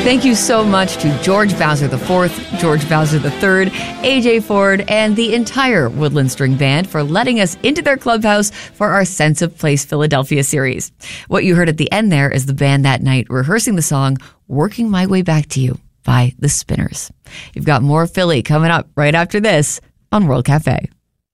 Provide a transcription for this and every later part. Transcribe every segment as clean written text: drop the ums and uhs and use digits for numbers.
Thank you so much to George Bowser IV, George Bowser III, AJ Ford, and the entire Woodland String Band for letting us into their clubhouse for our Sense of Place Philadelphia series. What you heard at the end there is the band that night rehearsing the song Working My Way Back to You by The Spinners. You've got more Philly coming up right after this on World Cafe.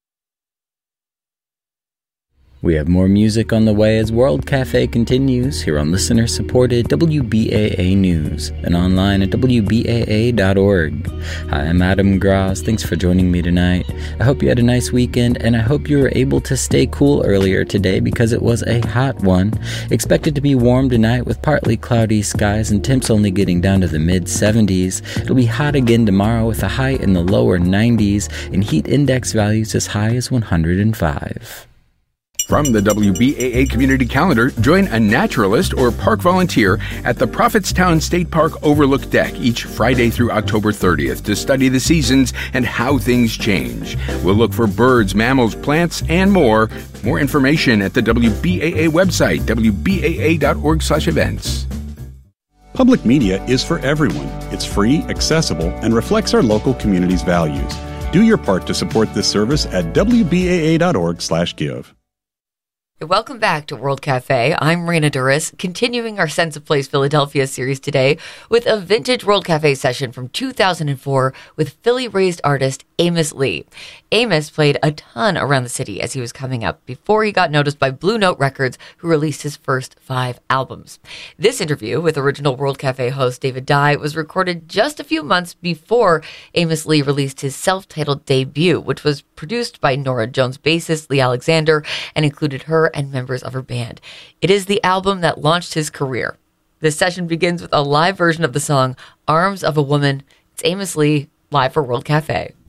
We have more music on the way as World Cafe continues here on listener-supported WBAA News and online at WBAA.org. Hi, I'm Adam Gross. Thanks for joining me tonight. I hope you had a nice weekend, and I hope you were able to stay cool earlier today because it was a hot one. Expected to be warm tonight with partly cloudy skies and temps only getting down to the mid-70s. It'll be hot again tomorrow with a high in the lower 90s and heat index values as high as 105. From the WBAA Community Calendar, join a naturalist or park volunteer at the Prophetstown State Park Overlook Deck each Friday through October 30th to study the seasons and how things change. We'll look for birds, mammals, plants, and more. More information at the WBAA website, wbaa.org/events. Public media is for everyone. It's free, accessible, and reflects our local community's values. Do your part to support this service at wbaa.org/give. Welcome back to World Cafe. I'm Raina Duras, continuing our Sense of Place Philadelphia series today with a vintage World Cafe session from 2004 with Philly-raised artist Amos Lee. Amos played a ton around the city as he was coming up before he got noticed by Blue Note Records, who released his first 5 albums. This interview with original World Cafe host David Dye was recorded just a few months before Amos Lee released his self-titled debut, which was produced by Norah Jones bassist Lee Alexander and included her and members of her band. It is the album that launched his career. This session begins with a live version of the song Arms of a Woman. It's Amos Lee live for World Cafe.